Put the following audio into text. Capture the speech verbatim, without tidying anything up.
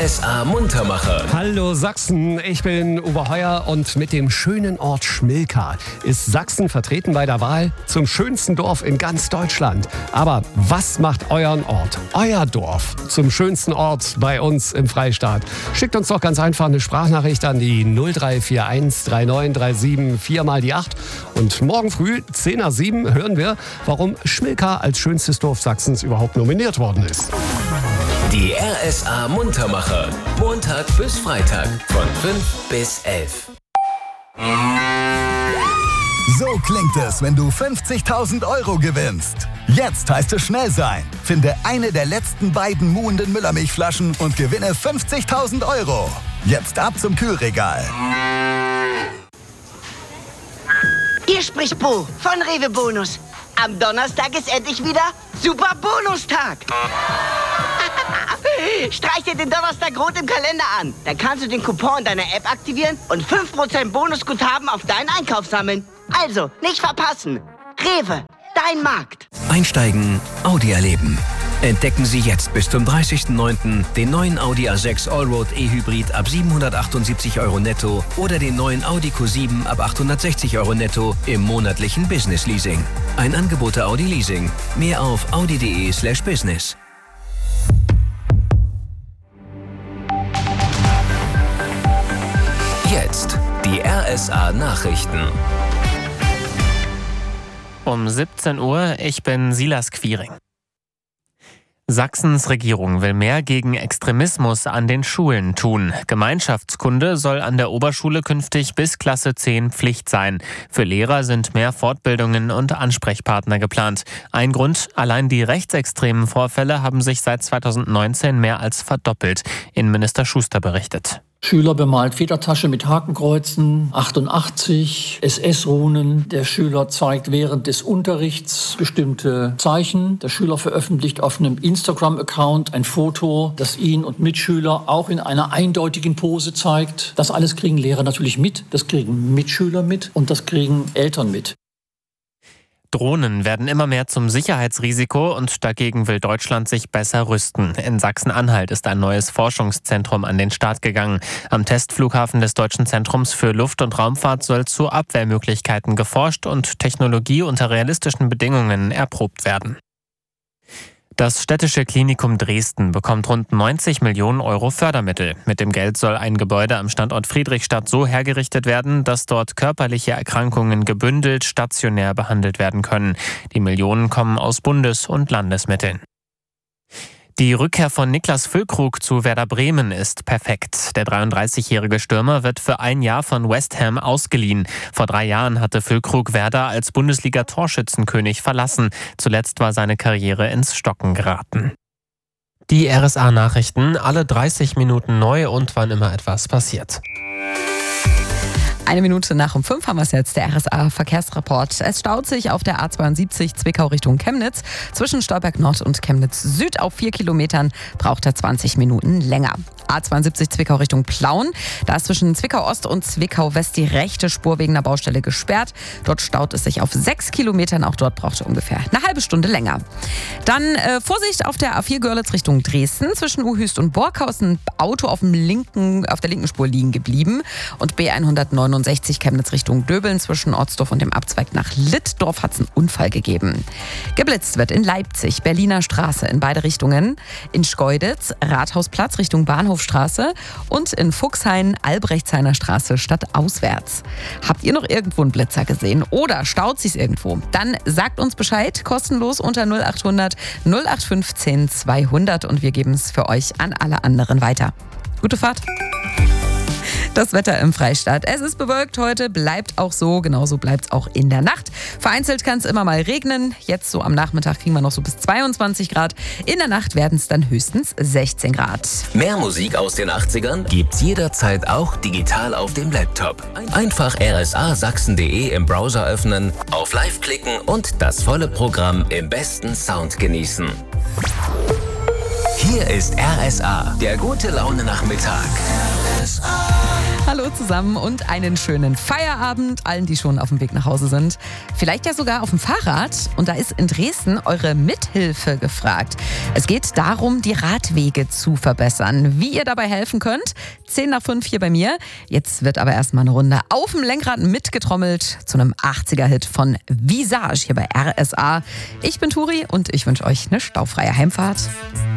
S A Muntermacher. Hallo Sachsen, ich bin Uwe Heuer und mit dem schönen Ort Schmilka ist Sachsen vertreten bei der Wahl zum schönsten Dorf in ganz Deutschland. Aber was macht euren Ort, euer Dorf, zum schönsten Ort bei uns im Freistaat? Schickt uns doch ganz einfach eine Sprachnachricht an die null drei vier eins drei neun drei sieben vier mal die acht. Und morgen früh, zehn nach sieben, hören wir, warum Schmilka als schönstes Dorf Sachsens überhaupt nominiert worden ist. Die R S A Muntermacher. Montag bis Freitag von fünf bis elf. So klingt es, wenn du fünfzigtausend Euro gewinnst. Jetzt heißt es schnell sein. Finde eine der letzten beiden muhenden Müllermilchflaschen und gewinne fünfzigtausend Euro. Jetzt ab zum Kühlregal. Hier spricht Bo von Rewe Bonus. Am Donnerstag ist endlich wieder Super Bonustag. Streich dir den Donnerstag rot im Kalender an. Dann kannst du den Coupon deiner App aktivieren und fünf Prozent Bonusguthaben auf deinen Einkauf sammeln. Also, nicht verpassen. Rewe, dein Markt. Einsteigen, Audi erleben. Entdecken Sie jetzt bis zum dreißigsten neunten den neuen Audi A sechs Allroad E-Hybrid ab siebenhundertachtundsiebzig Euro netto oder den neuen Audi Q sieben ab achthundertsechzig Euro netto im monatlichen Business Leasing. Ein Angebot der Audi Leasing. Mehr auf audi.de slash business. Jetzt die R S A Nachrichten. Um siebzehn Uhr, ich bin Silas Quiring. Sachsens Regierung will mehr gegen Extremismus an den Schulen tun. Gemeinschaftskunde soll an der Oberschule künftig bis Klasse zehn Pflicht sein. Für Lehrer sind mehr Fortbildungen und Ansprechpartner geplant. Ein Grund, allein die rechtsextremen Vorfälle haben sich seit zweitausendneunzehn mehr als verdoppelt. Innenminister Schuster berichtet. Schüler bemalt Federtasche mit Hakenkreuzen, achtundachtzig, S S-Runen. Der Schüler zeigt während des Unterrichts bestimmte Zeichen. Der Schüler veröffentlicht auf einem Instagram-Account ein Foto, das ihn und Mitschüler auch in einer eindeutigen Pose zeigt. Das alles kriegen Lehrer natürlich mit, das kriegen Mitschüler mit und das kriegen Eltern mit. Drohnen werden immer mehr zum Sicherheitsrisiko und dagegen will Deutschland sich besser rüsten. In Sachsen-Anhalt ist ein neues Forschungszentrum an den Start gegangen. Am Testflughafen des Deutschen Zentrums für Luft- und Raumfahrt soll zu Abwehrmöglichkeiten geforscht und Technologie unter realistischen Bedingungen erprobt werden. Das Städtische Klinikum Dresden bekommt rund neunzig Millionen Euro Fördermittel. Mit dem Geld soll ein Gebäude am Standort Friedrichstadt so hergerichtet werden, dass dort körperliche Erkrankungen gebündelt stationär behandelt werden können. Die Millionen kommen aus Bundes- und Landesmitteln. Die Rückkehr von Niklas Füllkrug zu Werder Bremen ist perfekt. Der dreiunddreißigjährige Stürmer wird für ein Jahr von West Ham ausgeliehen. Vor drei Jahren hatte Füllkrug Werder als Bundesliga-Torschützenkönig verlassen. Zuletzt war seine Karriere ins Stocken geraten. Die R S A-Nachrichten, alle dreißig Minuten neu und wann immer etwas passiert. Eine Minute nach um fünf haben wir es jetzt, der R S A-Verkehrsreport. Es staut sich auf der A zweiundsiebzig Zwickau Richtung Chemnitz. Zwischen Stolberg Nord und Chemnitz Süd auf vier Kilometern braucht er zwanzig Minuten länger. A zweiundsiebzig Zwickau Richtung Plauen. Da ist zwischen Zwickau Ost und Zwickau West die rechte Spur wegen einer Baustelle gesperrt. Dort staut es sich auf sechs Kilometern. Auch dort braucht er ungefähr eine halbe Stunde länger. Dann äh, Vorsicht auf der A vier Görlitz Richtung Dresden. Zwischen Uhüst und Borkau ist ein Auto auf, dem linken, auf der linken Spur liegen geblieben. Und B hundertneunundsechzig Chemnitz Richtung Döbeln zwischen Ortsdorf und dem Abzweig nach Littdorf hat es einen Unfall gegeben. Geblitzt wird in Leipzig, Berliner Straße in beide Richtungen. In Schkeuditz, Rathausplatz Richtung Bahnhofstraße und in Fuchshain, Albrechtshainer Straße stadtauswärts. Habt ihr noch irgendwo einen Blitzer gesehen oder staut sich's irgendwo? Dann sagt uns Bescheid, kostenlos unter null achthundert null acht fünfzehn zweihundert und wir geben es für euch an alle anderen weiter. Gute Fahrt! Das Wetter im Freistaat. Es ist bewölkt heute, bleibt auch so. Genauso bleibt es auch in der Nacht. Vereinzelt kann es immer mal regnen. Jetzt so am Nachmittag kriegen wir noch so bis zweiundzwanzig Grad. In der Nacht werden es dann höchstens sechzehn Grad. Mehr Musik aus den achtzigern gibt's jederzeit auch digital auf dem Laptop. Einfach r s a sachsen punkt d e im Browser öffnen, auf Live klicken und das volle Programm im besten Sound genießen. Hier ist R S A, der gute Laune Nachmittag. R S A. Hallo zusammen und einen schönen Feierabend allen, die schon auf dem Weg nach Hause sind. Vielleicht ja sogar auf dem Fahrrad. Und da ist in Dresden eure Mithilfe gefragt. Es geht darum, die Radwege zu verbessern. Wie ihr dabei helfen könnt, zehn nach fünf hier bei mir. Jetzt wird aber erstmal eine Runde auf dem Lenkrad mitgetrommelt zu einem achtziger-Hit von Visage hier bei R S A. Ich bin Turi und ich wünsche euch eine staufreie Heimfahrt.